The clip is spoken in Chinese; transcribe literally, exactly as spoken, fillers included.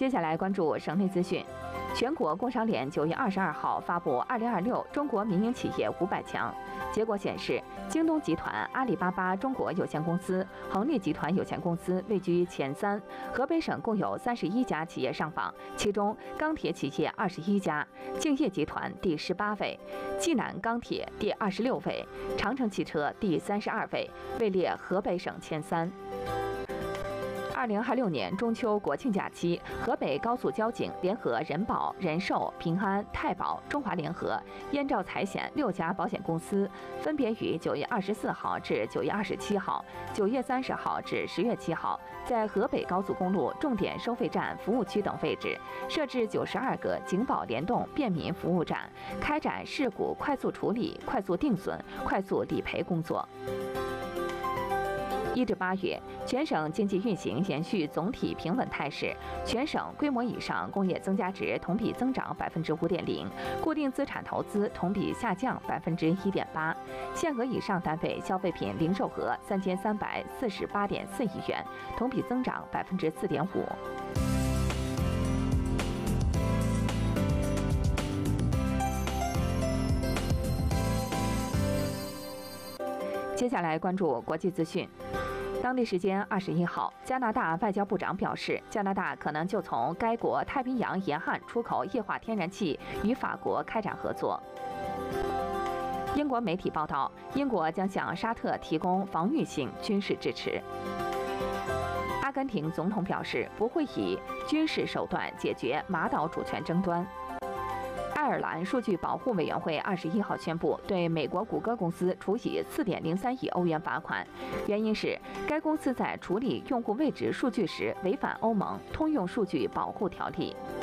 接下来关注省内资讯。全国工商联九月二十二号发布二零二六中国民营企业五百强，结果显示，京东集团、阿里巴巴中国有限公司、恒力集团有限公司位居前三。河北省共有三十一家企业上榜，其中钢铁企业二十一家，敬业集团第十八位，济南钢铁第二十六位，长城汽车第三十二位，位列河北省前三。二零二六年中秋国庆假期，河北高速交警联合人保、人寿、平安、太保、中华联合、燕赵财险六家保险公司，分别于九月二十四号至九月二十七号、九月三十号至十月七号，在河北高速公路重点收费站服务区等位置设置九十二个警保联动便民服务站，开展事故快速处理、快速定损、快速理赔工作。一至八月，全省经济运行延续总体平稳态势，全省规模以上工业增加值同比增长百分之五点零，固定资产投资同比下降百分之一点八，限额以上单位消费品零售额三千三百四十八点四亿元，同比增长百分之四点五。接下来关注国际资讯。当地时间二十一号，加拿大外交部长表示，加拿大可能就从该国太平洋沿岸出口液化天然气与法国开展合作。英国媒体报道，英国将向沙特提供防御性军事支持。阿根廷总统表示，不会以军事手段解决马岛主权争端。爱尔兰数据保护委员会二十一号宣布，对美国谷歌公司处以四点零三亿欧元罚款，原因是该公司在处理用户位置数据时违反欧盟通用数据保护条例。